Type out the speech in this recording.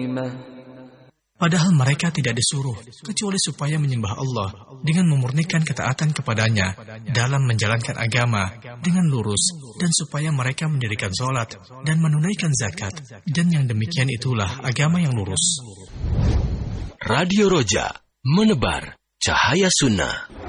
Padahal mereka tidak disuruh kecuali supaya menyembah Allah dengan memurnikan ketaatan kepadanya dalam menjalankan agama dengan lurus dan supaya mereka mendirikan sholat dan menunaikan zakat, dan yang demikian itulah agama yang lurus. Radio Roja, menebar cahaya sunnah.